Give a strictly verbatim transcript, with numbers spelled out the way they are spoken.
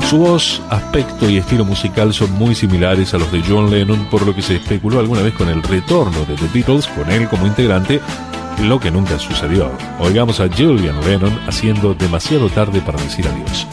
Su voz, aspecto y estilo musical son muy similares a los de John Lennon, por lo que se especuló alguna vez con el retorno de The Beatles con él como integrante, lo que nunca sucedió. Oigamos a Julian Lennon haciendo Demasiado tarde para decir adiós.